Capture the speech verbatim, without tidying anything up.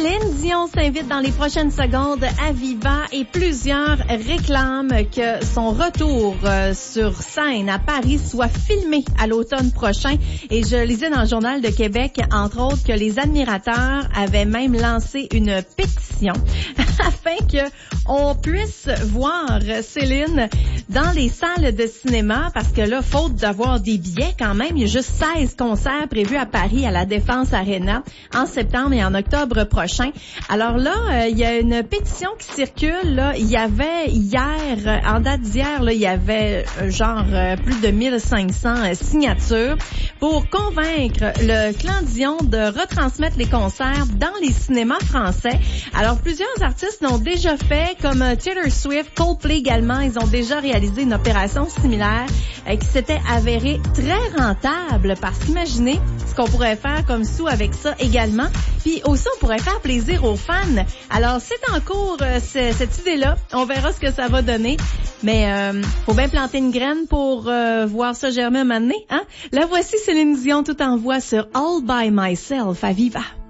Céline Dion s'invite dans les prochaines secondes à Viva et plusieurs réclament que son retour euh, sur scène à Paris soit filmé à l'automne prochain. Et je lisais dans le Journal de Québec, entre autres, que les admirateurs avaient même lancé une pétition afin que on puisse voir Céline dans les salles de cinéma, parce que là, faute d'avoir des billets quand même, il y a juste seize concerts prévus à Paris à la Défense Arena en septembre et en octobre prochain. Alors là, euh, il y a une pétition qui circule. Là, il y avait hier, en date d'hier, là, il y avait euh, genre euh, plus de mille cinq cents euh, signatures pour convaincre le Clan Dion de retransmettre les concerts dans les cinémas français. Alors, plusieurs artistes l'ont déjà fait, comme euh, Taylor Swift, Coldplay également. Ils ont déjà réalisé une opération similaire euh, qui s'était avérée très rentable, parce qu'imaginez ce qu'on pourrait faire comme sous avec ça également. Puis aussi, on pourrait faire plaisir aux fans. Alors, c'est en cours, euh, c'est, cette idée-là. On verra ce que ça va donner. Mais euh, faut bien planter une graine pour euh, voir ça germer un moment donné, hein? La voici, Céline Dion, tout en voix sur All By Myself à Viva.